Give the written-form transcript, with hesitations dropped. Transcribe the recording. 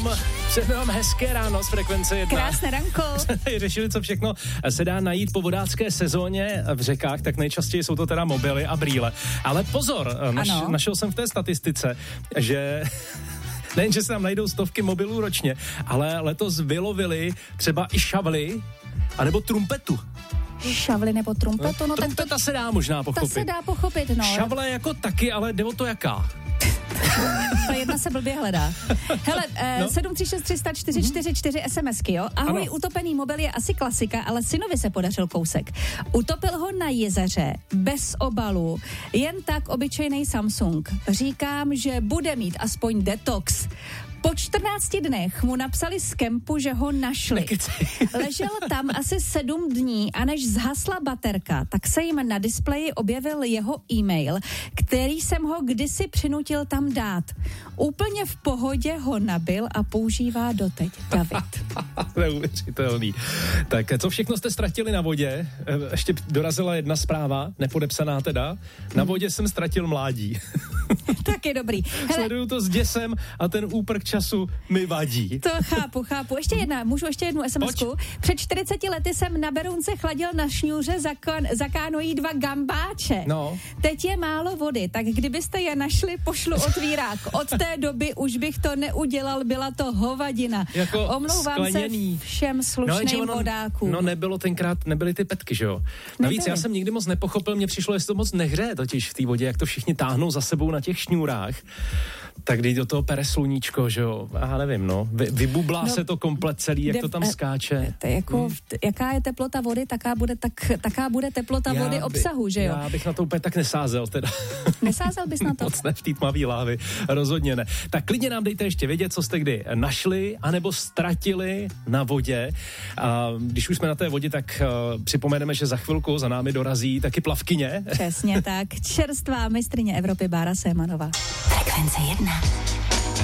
Přejeme vám hezké ráno z Frekvence 1. Krásné ranko. Řešili, co všechno se dá najít po vodácké sezóně v řekách, tak nejčastěji jsou to teda mobily a brýle. Ale pozor, našel jsem v té statistice, že nejen, že se tam najdou stovky mobilů ročně, ale letos vylovili třeba i šavly anebo trumpetu. Šavly nebo trumpetu? No, trumpeta se dá možná pochopit. To se dá pochopit, no. Šavle jako taky, ale jde o to jaká. Ta jedna se blbě hledá. Hele, 736 300 444 SMSky, jo? Ahoj, ano. Utopený mobil je asi klasika, ale synovi se podařil kousek. Utopil ho na jezeře, bez obalu, jen tak obyčejný Samsung. Říkám, že bude mít aspoň detox. Po 14 dnech mu napsali z kempu, že ho našli. Ležel tam asi 7 dní a než zhasla baterka, tak se jim na displeji objevil jeho e-mail, který jsem ho kdysi přinutil tam dát. Úplně v pohodě ho nabil a používá doteď. David. Neuvěřitelný. Tak co všechno jste ztratili na vodě? Ještě dorazila jedna zpráva, nepodepsaná teda. Na vodě jsem ztratil mládí. Tak je dobrý. Sleduju to s děsem a ten úprk času mi vadí. To chápu. Můžu ještě jednu SMSku? Před 40 lety jsem na Berounce chladil na šňůře za kánoí 2 gambáče. No. Teď je málo vody, tak kdybyste je našli, pošlu otvírák. Od té doby už bych to neudělal, byla to hovadina. Jako omlouvám skleněný. Se všem slušným vodákům. No nebyly ty petky, že jo? Navíc já jsem nikdy moc nepochopil, mně přišlo, jestli to moc nehřeje totiž v té vodě, jak to všichni táhnou za sebou na těch šňůrách. Tak když do toho pere sluníčko, že jo, já nevím, vybublá se to komplet celý, jak to tam skáče. Jaká je teplota vody, taká bude teplota vody obsahu, že jo? Já bych na to úplně tak nesázel teda. Nesázel bys na to? Moc ne v té tmavý lávy, rozhodně ne. Tak klidně nám dejte ještě vědět, co jste kdy našli, anebo ztratili na vodě. A když už jsme na té vodě, tak připomeneme, že za chvilku za námi dorazí taky plavkyně. Přesně tak, čerstvá mistryně Evropy Bára Sémanová. Frekvence 1.